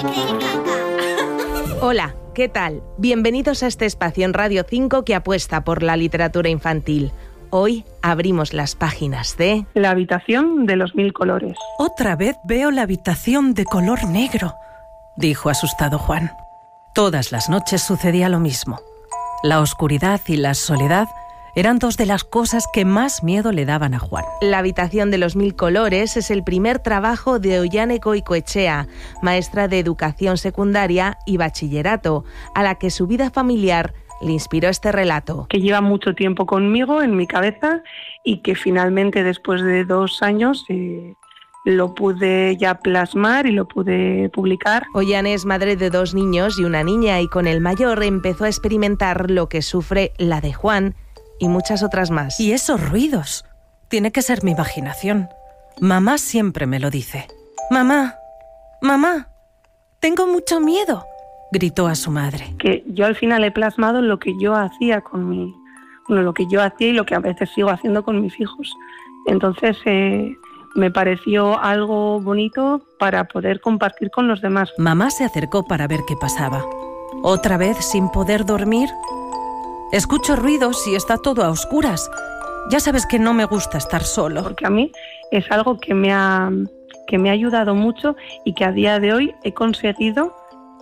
Hola, ¿qué tal? Bienvenidos a este espacio en Radio 5 que apuesta por la literatura infantil. Hoy abrimos las páginas de... La habitación de los 1000 colores. Otra vez veo la habitación de color negro, dijo asustado Juan. Todas las noches sucedía lo mismo. La oscuridad y la soledad eran dos de las cosas que más miedo le daban a Juan. La habitación de los 1000 colores es el primer trabajo de Ollane Goicoechea, maestra de educación secundaria y bachillerato, a la que su vida familiar le inspiró este relato. Que lleva mucho tiempo conmigo, en mi cabeza, y que finalmente después de 2 años lo pude ya plasmar y lo pude publicar. Ollane es madre de 2 niños y una niña, y con el mayor empezó a experimentar lo que sufre la de Juan y muchas otras más. Y esos ruidos. Tiene que ser mi imaginación. Mamá siempre me lo dice. Mamá, mamá, tengo mucho miedo, gritó a su madre. Que yo al final he plasmado lo que yo hacía lo que yo hacía y lo que a veces sigo haciendo con mis hijos. Entonces me pareció algo bonito para poder compartir con los demás. Mamá se acercó para ver qué pasaba. ¿Otra vez sin poder dormir? Escucho ruidos y está todo a oscuras. Ya sabes que no me gusta estar solo. Porque a mí es algo que me ha ayudado mucho y que a día de hoy he conseguido,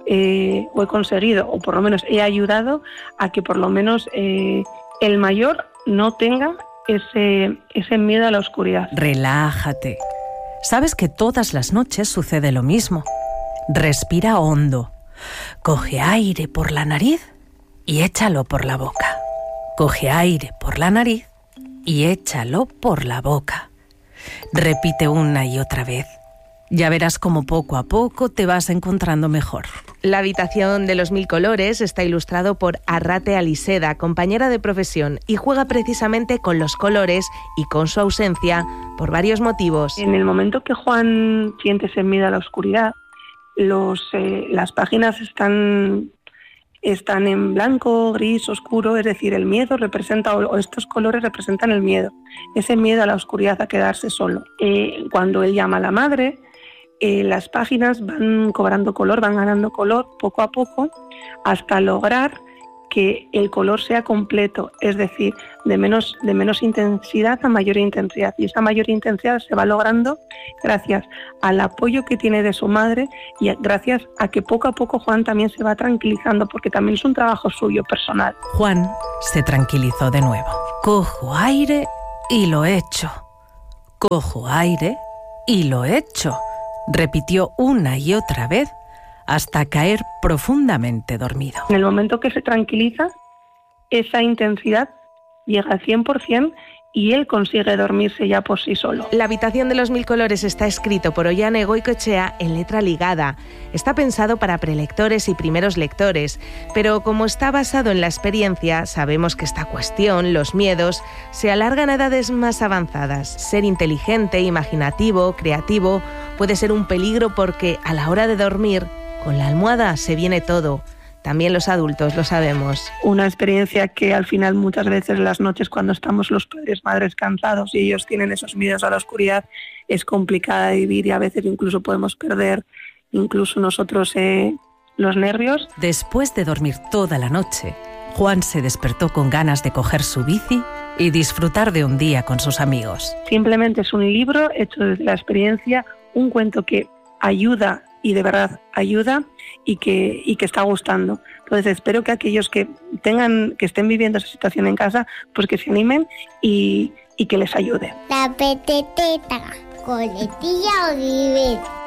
o por lo menos he ayudado a que por lo menos el mayor no tenga ese miedo a la oscuridad. Relájate. Sabes que todas las noches sucede lo mismo. Respira hondo. Coge aire por la nariz y échalo por la boca. Coge aire por la nariz y échalo por la boca. Repite una y otra vez. Ya verás cómo poco a poco te vas encontrando mejor. La habitación de los 1000 colores está ilustrado por Arrate Aliseda, compañera de profesión, y juega precisamente con los colores y con su ausencia por varios motivos. En el momento que Juan siente ese miedo a la oscuridad, las páginas están en blanco, gris, oscuro, es decir, el miedo representa, o estos colores representan el miedo, ese miedo a la oscuridad, a quedarse solo. Cuando él llama a la madre, las páginas van cobrando color, van ganando color poco a poco, hasta lograr que el color sea completo, es decir, de menos intensidad a mayor intensidad. Y esa mayor intensidad se va logrando gracias al apoyo que tiene de su madre y gracias a que poco a poco Juan también se va tranquilizando, porque también es un trabajo suyo personal. Juan se tranquilizó de nuevo. Cojo aire y lo echo. Cojo aire y lo echo. Repitió una y otra vez hasta caer profundamente dormido. En el momento que se tranquiliza, esa intensidad llega al 100% y él consigue dormirse ya por sí solo. La habitación de los 1000 colores está escrito por Ollane Goicoechea en letra ligada. Está pensado para prelectores y primeros lectores, pero como está basado en la experiencia, sabemos que esta cuestión, los miedos, se alargan a edades más avanzadas. Ser inteligente, imaginativo, creativo, puede ser un peligro porque a la hora de dormir, con la almohada se viene todo. También los adultos lo sabemos. Una experiencia que al final muchas veces las noches cuando estamos los padres, madres cansados y ellos tienen esos miedos a la oscuridad, es complicada de vivir y a veces incluso podemos perder incluso nosotros los nervios. Después de dormir toda la noche, Juan se despertó con ganas de coger su bici y disfrutar de un día con sus amigos. Simplemente es un libro hecho desde la experiencia, un cuento que ayuda y de verdad ayuda y que está gustando. Entonces espero que aquellos que estén viviendo esa situación en casa, pues que se animen y que les ayude. La peteteta, coletilla o